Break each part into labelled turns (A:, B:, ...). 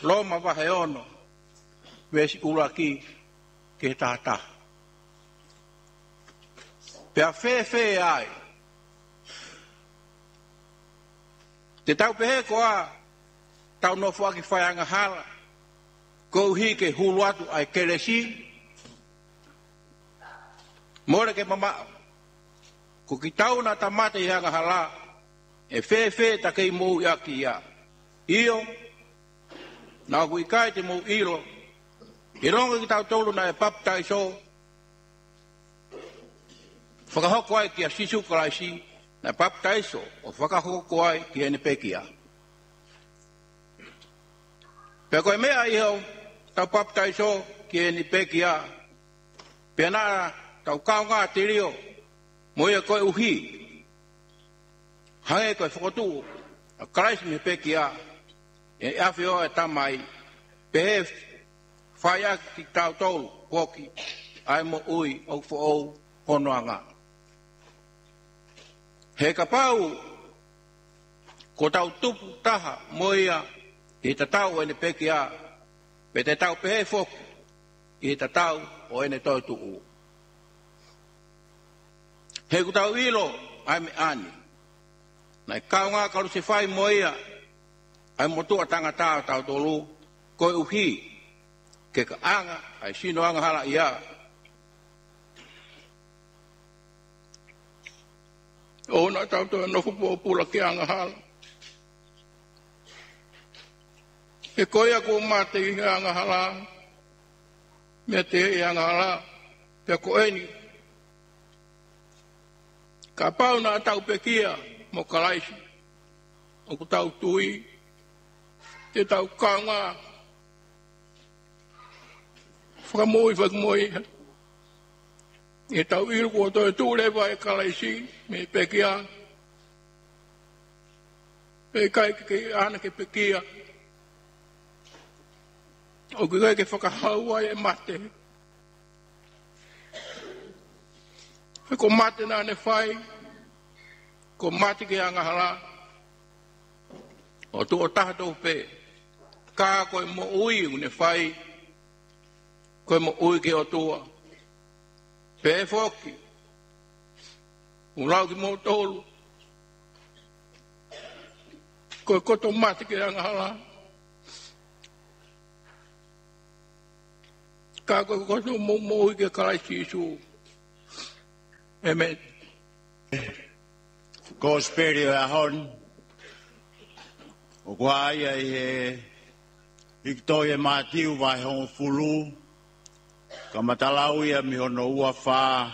A: loma vahe ono vesi ulaki ke tata pea fe ai te tau pehe koa tau no fuaki whaianga hala ko hi ke hulu atu ai keresi more ke mama ko ki tau na tamate i hanga hala e fe ta kei mou iaki ia io na kui kai te mou ilo i ronga ki tau tolu na e paptai so whakahoko ai ki a sisu kalaisi na paptai so o whakahoko ai ki ene pekia pea koe mea iho tau paptai so ki ene pekia pea na tau kao ngā te rio moia koe uhi hange koe whakotu a kalaisi me pekia e awhi o e tamai pehe whaia ki tau tolu poki ai mo ui au fo honoanga he ka pau ko tau tupu taha moia i ta tau ene pekia pe te tau pehe foki i ta tau o ene toi tuu he ku tau ilo ai me ani nai kau ngā karu se whai moia ai motua tangata tau tolu koe uhi ke ka anga ai sino anga hala ia o na tau toa nofu pula ke anga hala e koe ako mate i anga hala mea te i anga hala pia koe ni ka pau na tau pekia mo kalaisi o ku tau tui te tau kanga whakamoi e tau iru ko toi tūrewa e kalaisi me pekia e kai ke ana ke pekia o ku kai ke whakahaua e mate e ko mate na ne whai ko mate ke anga hala o tu o taha tau pe ka koe mo ui une whai koe mo ui ke o tua pe foki ulau ki mo tolu koe koto mate ke anga hala ka koe koto mo ui ke kalaisi isu amen
B: ko sperio a hon o kwa ia e Victoria Matiu vai hon fulu kamatalau ia mi hono ua fa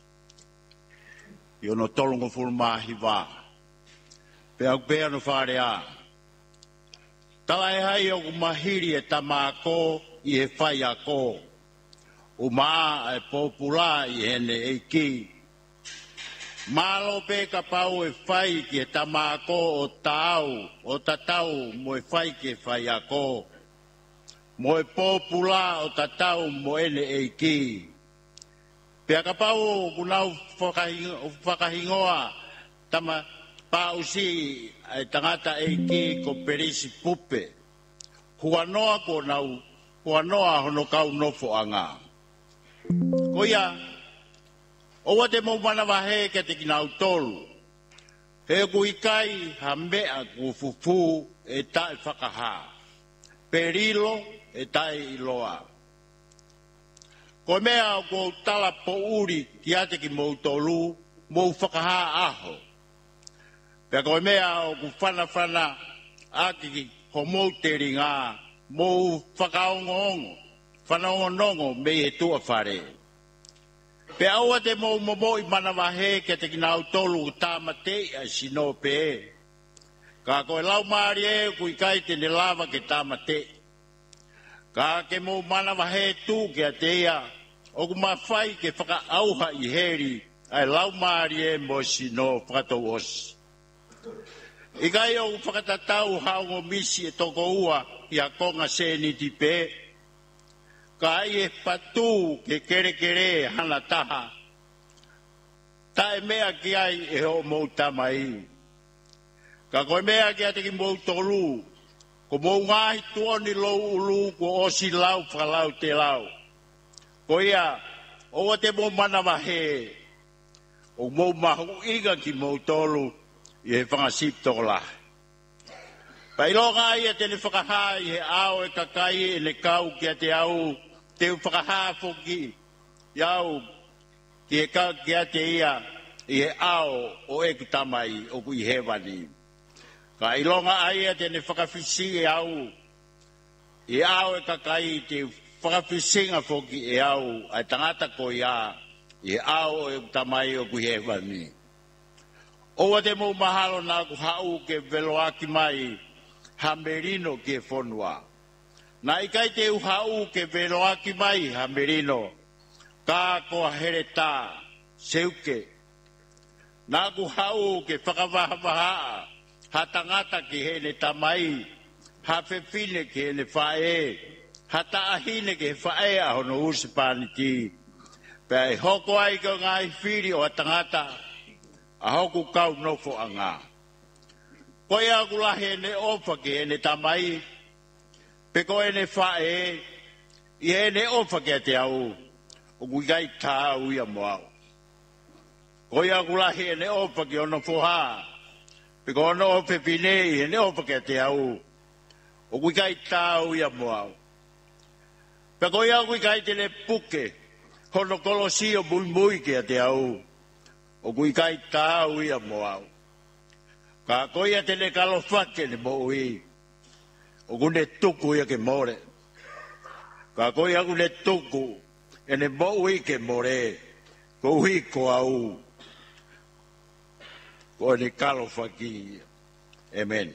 B: i ono tolongo fulu mahi va pe au pe no fare a tala e hai o mahiri e tamako i e fai a ko o maa e popula i hene e ki malo pe ka pau e fai ki e tamako o tatau mo e fai ki e fai a ko mo e popula o tatau mo ene e ki pe ka pau kunau whakahingoa tama pausi e tangata e ki ko perisi pupe huanoa ko nau huanoa hono kau nofo anga ko ia o wate mo mana wahe ke te kinau tolu. He kuikai ha mea ku fufu e tae whakaha. Perilo e tae iloa. Ko mea ko tala po uri ki ate ki mou tolu, mou whakaha aho. Pea ko mea o ku whana ake ki ko mou te ringa, mou whakaongo, whanaongonongo me e tua whare. Pe aua te mo i mana wahe ke te kinau tolu tāmate a sino pe. Ka koe lau maari e kui kai te ne lava ke tāmate. Ka ke mo mana wahe tū ke a te ia o ku mawhai ke whaka auha i heri ai lau maari e mo sino whakatou osi. I kai o whakatatau haungo misi e toko ua i a konga seni ti pe. Ka ai e patu ke kere hana taha. Tae mea ki ai e ho mou tamai. Ka koe mea ki ate ki mou tolu. Ko mo ngahi tuoni lo ulu ko osi lau whalau te lau. Ko ia, o te mo mana mahe, o mo mahu inga ki mo tolu, i he whangasip toko la. Pailonga ia tene whakaha i he ao e kakai e ne kau ki a te au, te whakaha foki, iau ki he kau ki a te ia, i he ao o e kutamai o ku i he wani. Ka ilonga aia tene whakawhisi e au, i ao e kakai te whakawhisinga foki e au, ai tangata ko ia, i ao e kutamai o ku i he wani. Owa te mo mahalo nā ku hau ke veloaki mai, ha merino ke fonua. Na ikai te uhau ke veloaki mai ha merino, ka ko hereta, seuke. Na ku hau ke whakawahavaha, ha tangata ki he ne tamai, ha whewhine ki he ne whae, ha taahine ki he whae a hono usipani ki. Pea e hoko ai ko ngai whiri o a tangata, a hoku kau nofo a ngā. Koe a kulahe ne ofa ki he ne tamai, pe koe ne whae, i he ne ofa ki a te au, o kuikai tā uia moau. Koe a kulahe ne ofa ki ono foha, pe koe ono ofe pine i he ne ofa ki a te au, o kuikai tā uia moau. Pe koe a kuikai te ne puke, hono kolosi o mui ki a te au, o kuikai tā uia moau. Ka koe a tene kalofake ne mo ui. O kune tuku ia ke more. Ka koe a kune tuku e ne mo ui ke more. Ko ui ko au. Ko ne kalofaki. Amen.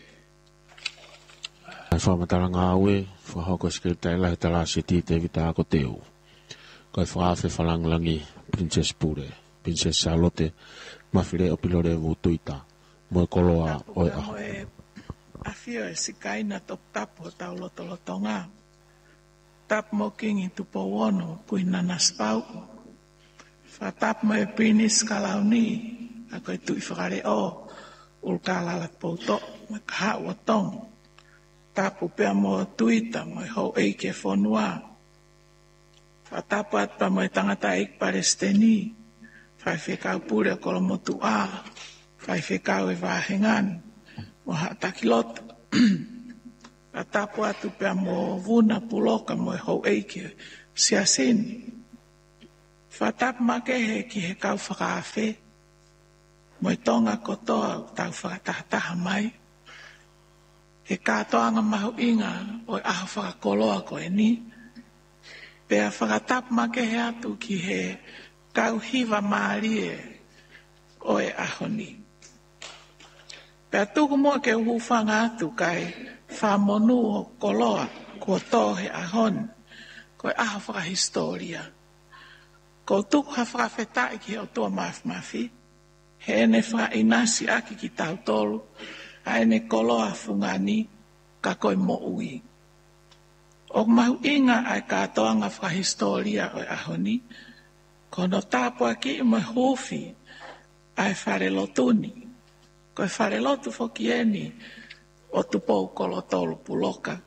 C: Ai whamataranga aue, whahoko skripta e lahi talasi ti te vita ako teu. Koe whaafe whalanglangi Princess Pure, Princess Charlotte, mawhire o pilore vutuita. Moe koloa oe aho.
D: Afio e sikaina top tapo tau lotolotonga. Tap mo kingi tupo wono kui nanas pau. Fa tap mo e pinis kalauni. Ako e tui whakare o. Ulkalalat pouto. Ma kaha watong. Tapu pia mo tuita mo e hou eike fonua. Fa tapu at pa mo e tangata eik paresteni. Fa whekau pure kolomotu a. Fai whekau e wāhengan, mo hatakilota. A tapu atu pia mo vuna puloka mo e hou eike, siasini. Fa tapu makehe ki he kau whakaafe, mo e tonga kotoa tau whakatahataha mai. He kātoanga mahu inga o e aho whakakoloa ko e ni. Pea whakatapu makehe atu ki he kau hiva maarie o e aho ni. Pea tuku mua ke uhufanga atu kai whamonu o koloa kua tohe ahon, koe aha whakahistoria. Ko tuku ha whakawhetai ki o tua mafi, he ene whakainasi aki ki tau tolu, a ene koloa fungani ka koe mo ui. O mahu inga ai kātoanga whakahistoria o ahoni, kono tāpua ki mo hufi ai whare lotuni. Koe whare lotu whokieni o tupou kolo tolu puloka.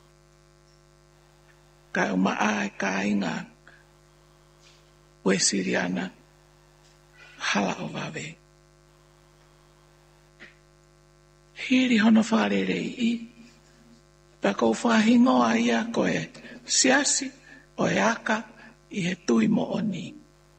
D: Kai umaa e ka inga ue siriana hala o wawe. Hiri hono wharerei i. Pa kou whahingoa ia koe siasi o e aka i he tui mo oni.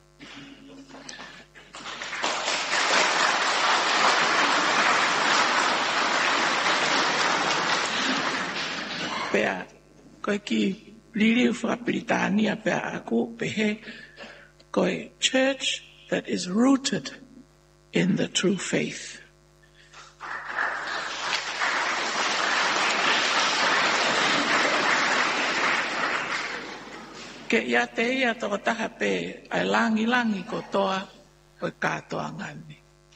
D: Pea, koe ki liriu whakapritania pea aku pehe, koe church that is rooted in the true faith. Ke ia te ia toko taha pe, ai langi ko toa, koe kātoa ngani.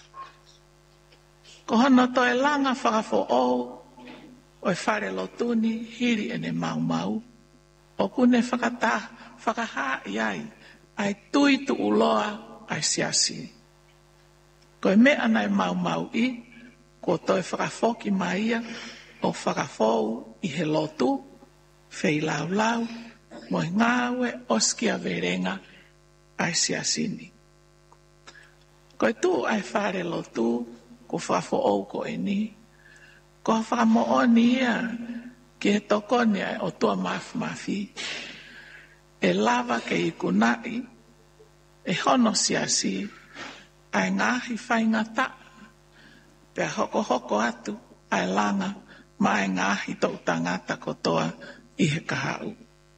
D: Ko hono toe langa whakafo ou, o e whare lotuni hiri ene mau. O kune whakaha iai, ai tui tu uloa ai siasi. Ko e mea nei mau i, ko toi whakafoki maia, o whakafou i he lotu, whei lau, mo i ngāwe oskia verenga ai siasini. Koe tu ai whare lotu, ko whafo au ko e ni, ko whamo o ni ia, ki he tokoni ai o tua mafi, e lava ke i kunai, e hono siasi, ai ngahi whaingata, pia hoko atu, ai langa, mai ngahi tau tangata kotoa i he kahau.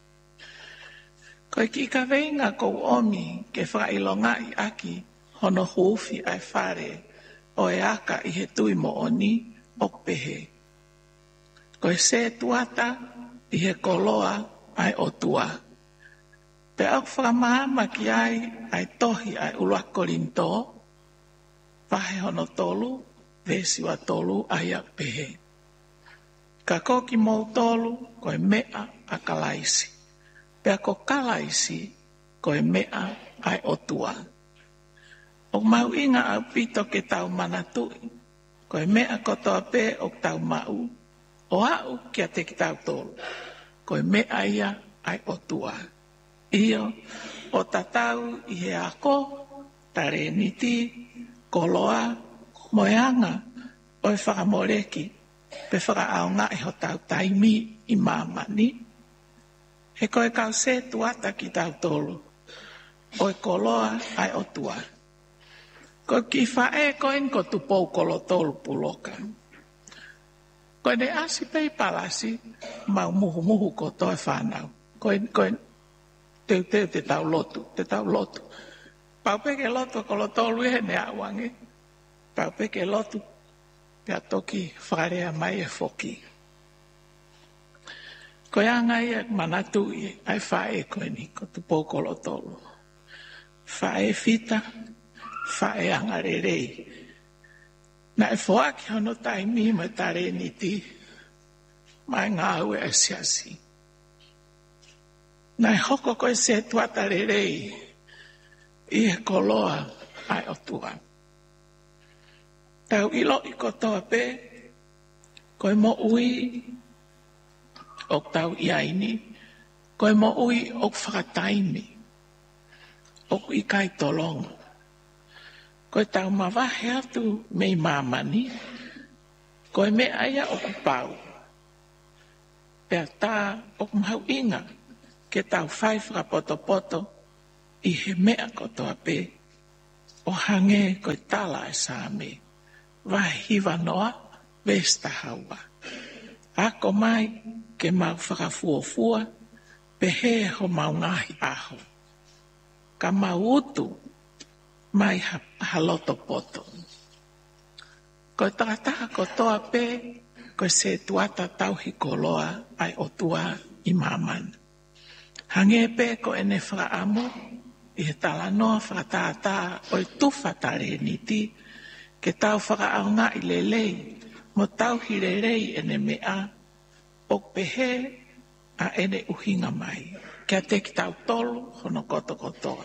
D: Koe ki ka veinga kou omi ke whailonga i aki hono hufi ai whare o e aka i he tui mo oni o pehe. Koe se tuata i he koloa ai o tua. Pe au whakamahama ki ai tohi ai ulua korinto, wahe hono tolu, vesiwa tolu ai a pehe. Ka koki mou tolu koe mea a kalaisi. Pea ko kalaisi koe mea ai o tua. O mau inga au pito ke tau manatui, koe mea kotoa pe o tau mau, o au kia te ki tau tolu, koe mea ia ai o tua. Io, o tatau i he ako, tare niti, koloa, moeanga, o e whakamoreki, pe whakaaonga e ho tau taimi i mamani. He koe kau se tuata ki tau tolu, o e koloa ai o tua. Ko ki whae koen ko tu pou kolo tolu puloka. Koe ne asi pei palasi, mau muhu ko toi whanau. Koen teu te tau lotu. Pau peke lotu kolo tolu e ne awangi. Pau peke lotu pia toki wharea mai e foki. Koe anga ia manatu i ai whae koe ni ko tu pou kolo tolu. Whae fita, whae anga rerei. Na e whoaki hono taimi me tare ni ti, mai ngā ue e siasi. Na e hoko koe se tuata rerei, i e koloa ai o tua. Tau ilo i kotoa pe, koe mo ui o tau iaini, koe mo ui o whakataimi, o i kai tolongo. Koe tau mawahe atu mei mamani, koe me aia o kupau. Pea tā o kumhau inga, ke tau whai whakapoto i he mea kotoa pe, o hange koe tala e sāme, wahiwa noa, vesta haua. Ako mai ke mau whakafuofua, pe he ho mau ngahi aho. Ka mau utu, mai haloto poto. Koe takataka kotoa pe, koe se tuata tauhi koloa ai o tua i maman. Hange pe ko ene whaamu, i he talanoa whakatata o i tuwha tare niti, ke tau whakaaunga i lelei, mo tauhi rerei ene mea, o pehe a ene uhinga mai, kia te ki tau tolu hono kotokotoa.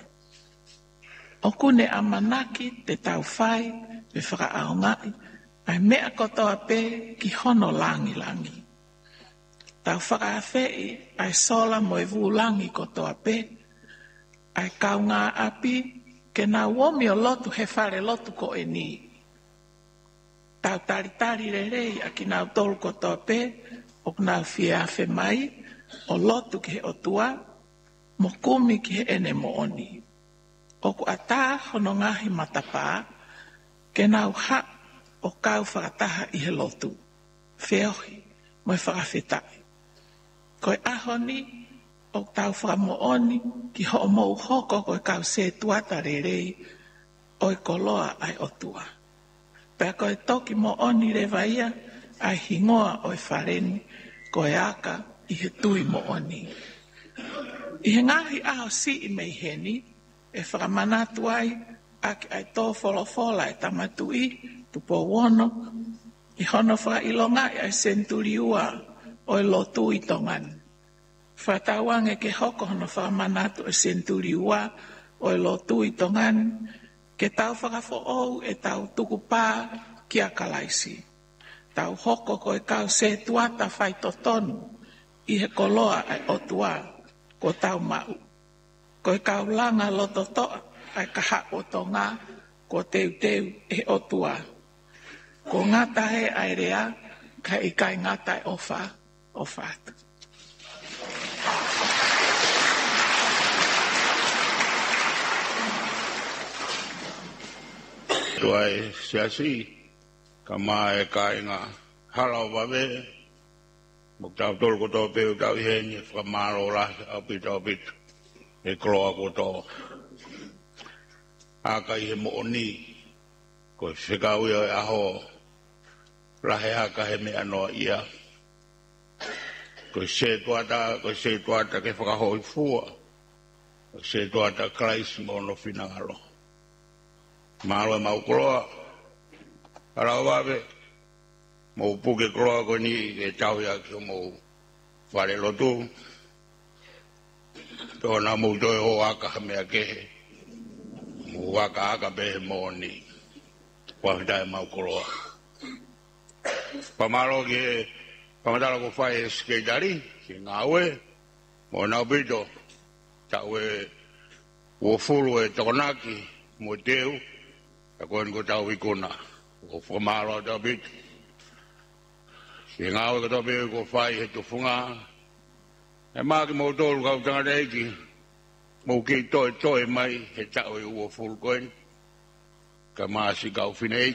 D: O kune amanaki te tau whai, me whakaaongai, ai mea kotoa pe ki hono langi. Tau whakaawhei, ai sola mo e vulangi kotoa pe, ai kaunga api, ke nā womi o lotu he whare lotu ko e ni. Tau taritari rerei a ki nau tolu kotoa pe, o nau whiawhe mai, o lotu ki he o tua, mo kumi ki he ene mo oni. Oku ata hono ngahi matapā, ke nau ha o kau whakataha i he lotu. Whiohi, mo e whakawhetai. Koe ahoni, o tau whakamooni, ki ho mou hoko koe kau se tuata rerei, o e koloa ai o tua. Pea koe toki mo oni rewaia, ai hingoa o e whareni, koe aka i he tui mo oni. I he ngahi aho si i mei heni, e whakamanatu ai, aki ai tō wholofola e tamatui, tupo wono, i hono whakailonga ai senturi ua o e lotu i tongan. Whatawange ke hoko hono whakamanatu e senturi ua o e lotu i tongan, ke tau whakafo ou e tau tukupā ki a kalaisi. Tau hoko koe kau se tuata whai totonu i he koloa ai otua ko tau mau. Koe kau langa loto toa ai kaha o tonga ko teu e otua. Ko ngata he ai rea ka ikai ngata e ofa atu.
A: Tuai siasi kama e kainga halau wawe mok tau tol ko to pe tau heni famaro la apit e kroa ko to aka i mo oni ko segau ia aho rahe aka he me ano ia ko se tuata ke whaka hoi fua ko se tuata Christ mo no finangalo malo mau kroa ara wawe mo puke kroa ko ni e tau ya ko mo fare lotu to na mo do o aka me ake mo aka be mo ni wa dai mau kroa pamalo ke pamatalo ko fai ske dari ke ngawe mo na bido tawe wo fulu e tonaki mo teu ko ngo tau ikona o formalo David singa o David ko fai he tu funga e ma ke mo tolu ka tanga deki mo ki toi mai he tau o full coin ka ma si ka finei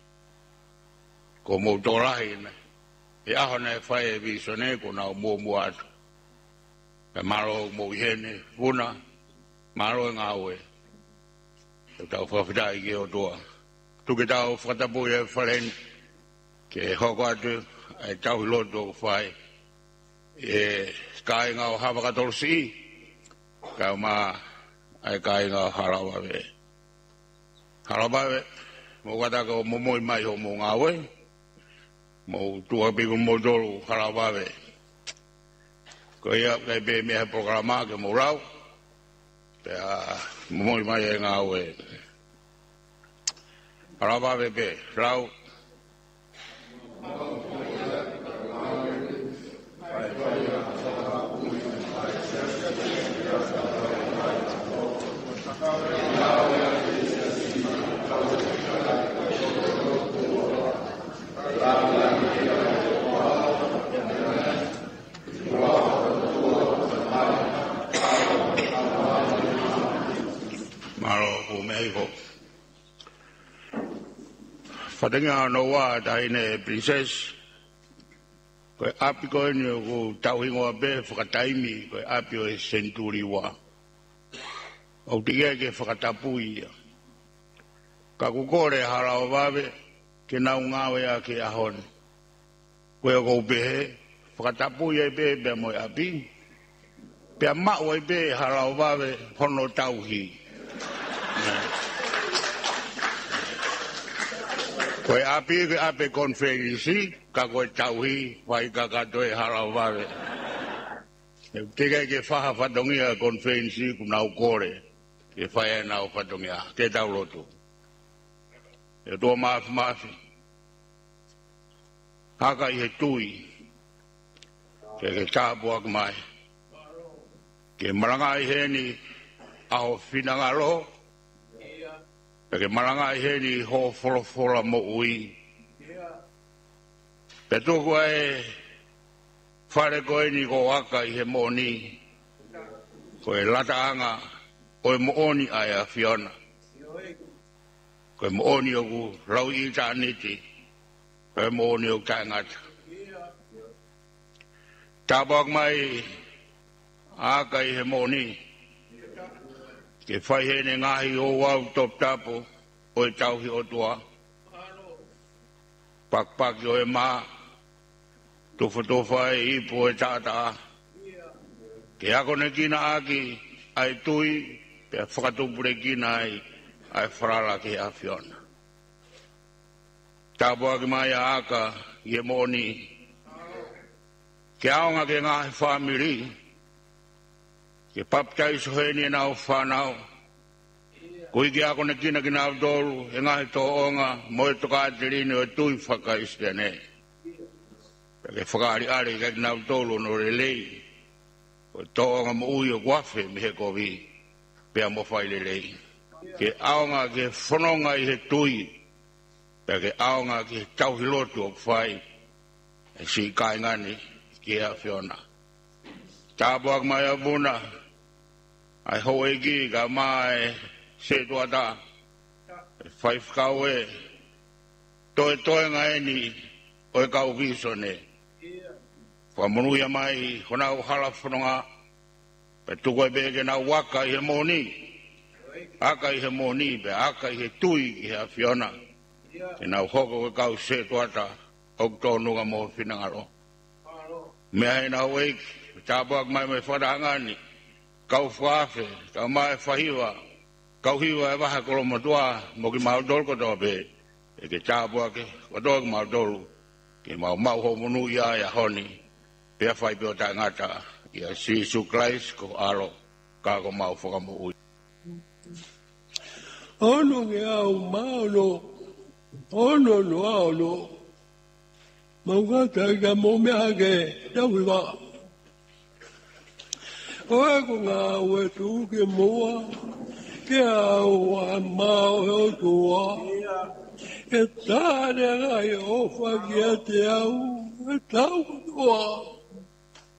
A: ko mo torai ne e a ne fai vi sone ko na mo atu e maro mo hene una maro ngawe tau whawhidai ki o toa. Tuke tau whatapu e whalen ke hoko atu e tau hiloto whai e kai ngau hawakatolsi kau ma e kai ngau harawawe. Harawawe mo kata ko momoi mai ho mo ngawe mo tua piku mo tolu harawawe. Ko ia kai pe mea programa ke mo rau moi mai e ngawe araba bebe rau Fatenga no wa daine princess ko api ko ni ko tauhingo be fakataimi ko api o century wa o tige ke fakatapui ka ku kore harao babe ke na ngawe ya ke ahon ko be fakatapui be mo api pe ma o be harao babe hono tauhi koe api konferensi ka koe tauhi wai kakatoe harawawe. Tika ke whaha whatongia konferensi ku nau kore ke whaia nau whatongia ke tau lotu. E toa maafi. Haka i he tui ke tāpuak mai. Ke maranga i heni aho whinangaro ke maranga i heni ho wholofola mo ui. Pe tōku e whare koe ni ko waka i he moni. Koe lataanga, koe mooni ai a Fiona. Koe mooni o ku rau i tāniti. Koe mooni o kāngata. Tāpāk mai aka i he moni. Ke whai hene ngahi o wau top tapo o e tauhi o tua. Pak o e maa. Tofa e ipo e tata. Ke ako ne kina aki ai tui pe whakatupure kina ai wharala ke a Fiona. Tapo aki mai a aka i e moni. Ke aonga ke ngahi whamiri. Ke paptai soheni e nau whanau. Kui ki ako ne kina ki nau doru, e ngahi tō onga, mo e toka atirine o tui whakaiste ne. ke whakaari are kai nau tolo no re lei. O toa mo ui o wafe mi he kovi pea mo whai le lei. Ke aonga ke whanonga i he tui, pea ke aonga ke tauhilotu o whai, e si kai ngani ki a Fiona. Tāpuak mai a muna, ai hoe ki ka mai se tuata, whai whakau e, toe ngai ni o e kau kiso ne. Whamonuia mai, hona o hala whanonga, pe tuko e beke na waka i he moni, aka i he moni, pe aka i he tui i he Fiona, ke nau hoko e kau se tuata, o tōnunga mo whinangaro. Mea he nau eiki, tāpuak mai mai whadahangani, kau whaafe, kau mai whahiwa, kau hiwa e waha kolomatua, mo ki mau dolko toa pe, e ke tāpuak e, wadoa ki mau dolu, ki mau ho monu ia e honi, pea whai peo tā ngata, ia Sisu Christ ko alo, kako mau whakamu ui.
E: Ono ke au maolo, ono no aolo, maungata i ka momea ke tauhiwa. Oe ko ngā ue tū ke mua, ke au a mao e o tua, e tāne ngai ofa ki a te au, e tau tua.